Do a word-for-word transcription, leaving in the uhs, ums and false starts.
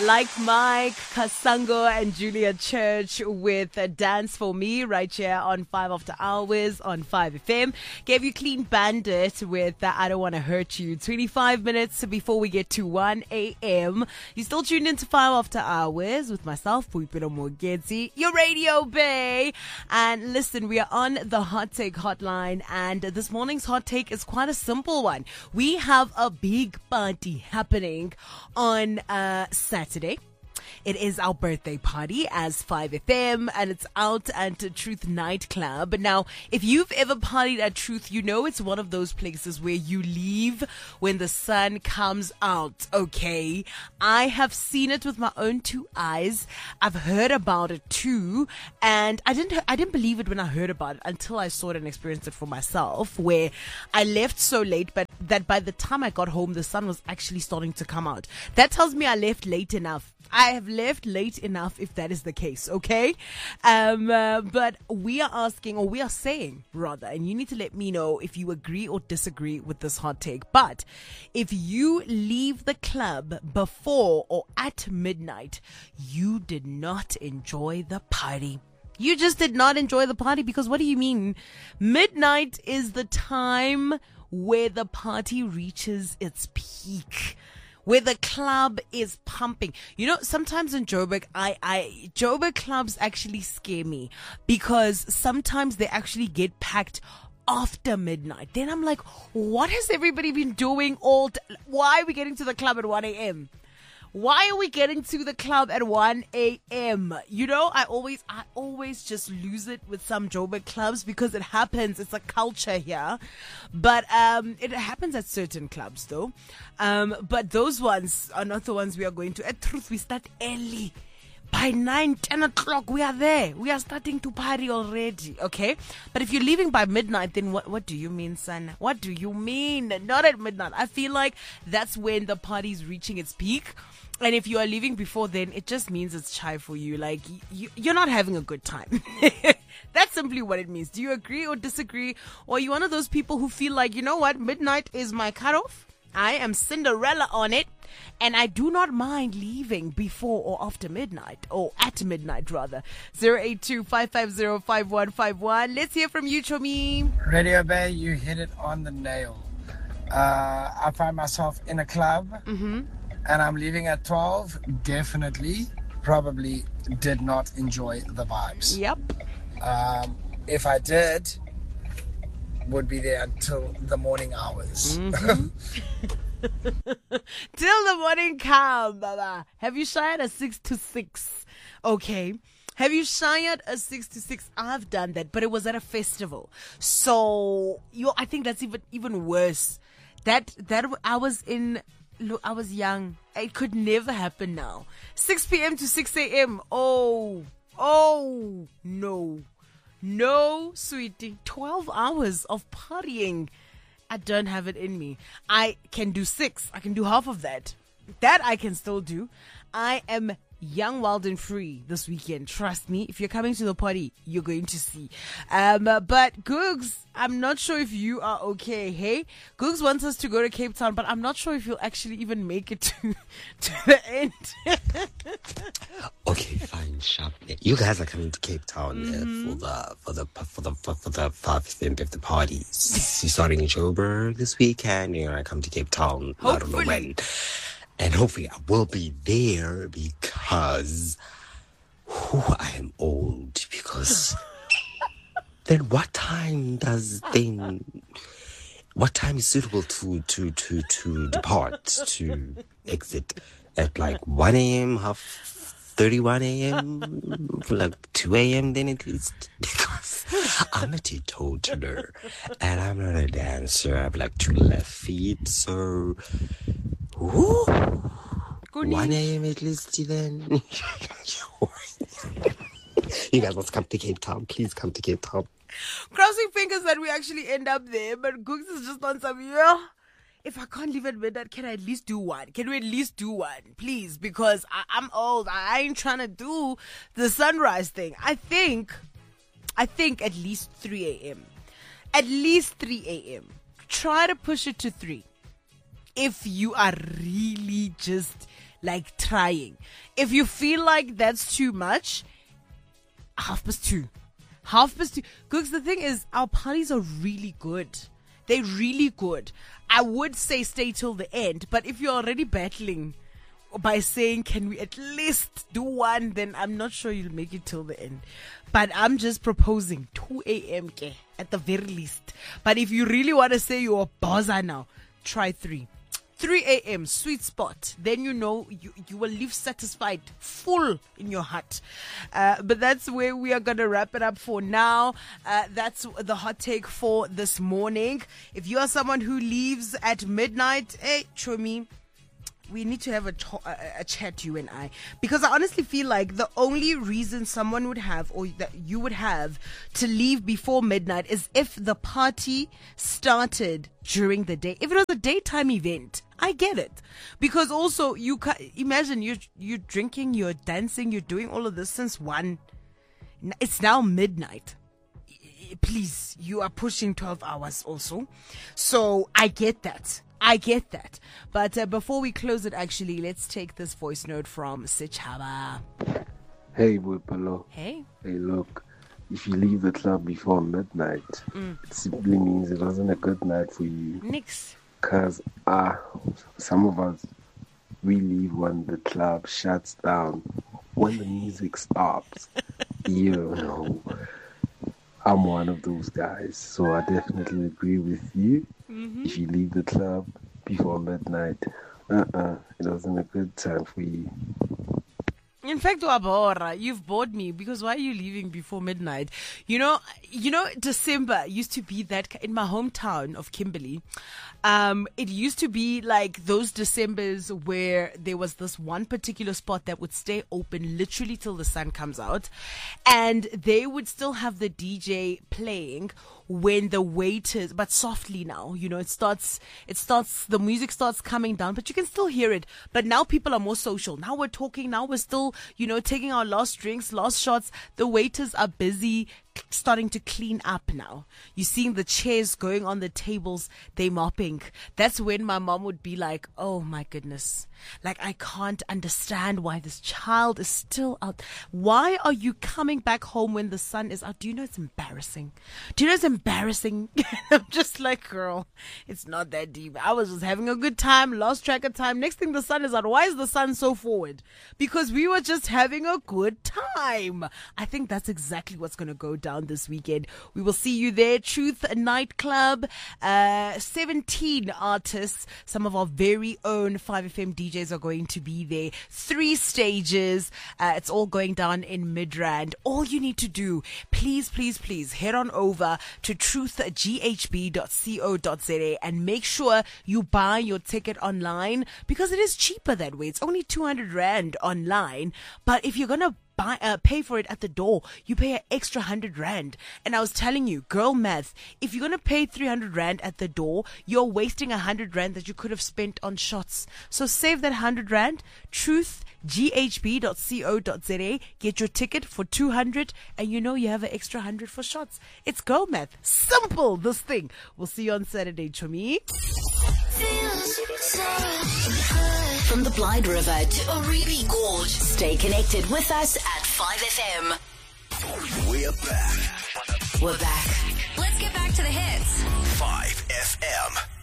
Like Mike, Kasango, and Julia Church with a Dance For Me right here on five After Hours on five F M. Gave you Clean Bandit with uh, I Don't Want to Hurt You. twenty-five minutes before we get to one a.m. You still tuned into five After Hours with myself, Puipiro Mogezi, your radio bay. And listen, we are on the Hot Take Hotline, and this morning's Hot Take is quite a simple one. We have a big party happening on uh, Saturday. It is our birthday party as five F M, and it's out at Truth Nightclub. Now, if you've ever partied at Truth, you know it's one of those places where you leave when the sun comes out, okay? I have seen it with my own two eyes. I've heard about it too, and I didn't I didn't believe it when I heard about it until I saw it and experienced it for myself, where I left so late, but that by the time I got home, the sun was actually starting to come out. That tells me I left late enough. I have left late enough if that is the case, okay? Um, uh, but we are asking, or we are saying, rather, and you need to let me know if you agree or disagree with this hot take. But if you leave the club before or at midnight, you did not enjoy the party. You just did not enjoy the party, because what do you mean? Midnight is the time where the party reaches its peak, where the club is pumping. You know, sometimes in Joburg, I, I, Joburg clubs actually scare me, because sometimes they actually get packed after midnight. Then I'm like, what has everybody been doing all t- Why are we getting to the club at one a.m.? Why are we getting to the club at one a.m.? You know, I always, I always just lose it with some Joburg clubs, because it happens. It's a culture here. But, um, it happens at certain clubs though. Um, but those ones are not the ones we are going to. At Truth, we start early. By nine, ten o'clock, we are there. We are starting to party already, okay? But if you're leaving by midnight, then what, what do you mean, son? What do you mean? Not at midnight. I feel like that's when the party's reaching its peak. And if you are leaving before then, it just means it's chai for you. Like, you, you're not having a good time. That's simply what it means. Do you agree or disagree? Or are you one of those people who feel like, you know what, midnight is my cutoff? I am Cinderella on it, and I do not mind leaving before or after midnight, or at midnight rather. zero eight two, five five zero, five one five one. Let's hear from you, Chomi. Radio Bay, you hit it on the nail. Uh, I find myself in a club, Mm-hmm. and I'm leaving at twelve. Definitely, probably did not enjoy the vibes. Yep. Um, if I did, would be there until the morning hours. Mm-hmm. Till the morning come, Baba. Have you shied a six to six? Okay. Have you shied a six to six? I've done that, but it was at a festival. So, you, I think that's even even worse. That that I was in. Look, I was young. It could never happen now. six p.m. to six a.m. Oh, oh, no. No, sweetie. twelve hours of partying. I don't have it in me. I can do six. I can do half of that. That I can still do. I am young, wild, and free this weekend. Trust me. If you're coming to the party, you're going to see. Um, but Googs, I'm not sure if you are okay. Hey, Googs wants us to go to Cape Town, but I'm not sure if you'll actually even make it to to the end. Okay, fine, sharp. You guys are coming to Cape Town Mm-hmm. uh, for the for the for the for, for the five of the parties. You're starting in Joburg this weekend. You're gonna come to Cape Town. I don't know Hopefully. when. And hopefully I will be there, because whew, I am old. Because then what time does then what time is suitable to to to to depart, to exit at like one a.m., half thirty-one a.m., like two a.m. then at least, because I'm a teetotaler and I'm not a dancer. I have like two left feet, so woo, one a.m. at least then. You guys must come to Cape Town. Please come to Cape Town. Crossing fingers that we actually end up there, but Googs is just on some, yeah. If I can't leave at midnight, can I at least do one? Can we at least do one? Please, because I, I'm old. I ain't trying to do the sunrise thing. I think, I think at least three a.m. At least three a.m. Try to push it to three. If you are really just like trying. If you feel like that's too much, half past two. Half past two. Cooks, the thing is, our parties are really good. They're really good. I would say stay till the end, but if you're already battling by saying, can we at least do one, then I'm not sure you'll make it till the end. But I'm just proposing two a.m. ke, at the very least. But if you really want to say you're a bozzer now, try three. three a.m. sweet spot. Then you know you, you will live satisfied, full in your heart. Uh, but that's where we are going to wrap it up for now. Uh, that's the hot take for this morning. If you are someone who leaves at midnight, hey, Chomi, we need to have a, ch- a, a chat, you and I, because I honestly feel like the only reason someone would have, or that you would have, to leave before midnight is if the party started during the day. If it was a daytime event, I get it, because also you ca- imagine you you're drinking, you're dancing, you're doing all of this since one. It's now midnight. Please, you are pushing twelve hours also, so I get that. I get that. But uh, before we close it, actually, let's take this voice note from Sechaba. Hey, Boipalo. Hey. Hey, look, if you leave the club before midnight, mm. it simply means it wasn't a good night for you. Nix. Because uh, some of us, we leave when the club shuts down, when the music stops. You know, I'm one of those guys, so I definitely agree with you. Mm-hmm. If you leave the club before midnight, uh-uh, it wasn't a good time for you. In fact, Wabora, you've bored me, because why are you leaving before midnight? You know, you know, December used to be that in my hometown of Kimberley. Um, it used to be like those Decembers where there was this one particular spot that would stay open literally till the sun comes out, and they would still have the D J playing when the waiters, but softly now, you know, it starts, it starts, the music starts coming down, but you can still hear it. But now people are more social. Now we're talking, now we're still, you know, taking our last drinks, last shots. The waiters are busy starting to clean up now. You're seeing the chairs going on the tables, they mopping. That's when my mom would be like, oh my goodness. Like, I can't understand why this child is still out. Why are you coming back home when the sun is out? Do you know it's embarrassing? Do you know it's embarrassing? I'm just like, girl, it's not that deep. I was just having a good time, lost track of time. Next thing the sun is out. Why is the sun so forward? Because we were just having a good time. I think that's exactly what's going to go down this weekend. We will see you there. Truth Nightclub, uh, seventeen artists, some of our very own five F M D Js are going to be there. Three stages. Uh, it's all going down in Midrand. All you need to do, please, please, please head on over to truth g h b dot co dot z a and make sure you buy your ticket online, because it is cheaper that way. It's only two hundred rand online, but if you're going to Buy, uh, pay for it at the door, you pay an extra hundred rand. And I was telling you, girl math, if you're gonna pay three hundred rand at the door, you're wasting a hundred rand that you could have spent on shots. So save that hundred rand. truth g h b dot co dot z a. Get your ticket for two hundred, and you know you have an extra hundred for shots. It's girl math. Simple, this thing. We'll see you on Saturday, Chomi. From the Blyde River to Oribi Gorge, stay connected with us at five F M. We're back. We're back. Let's get back to the hits. five F M.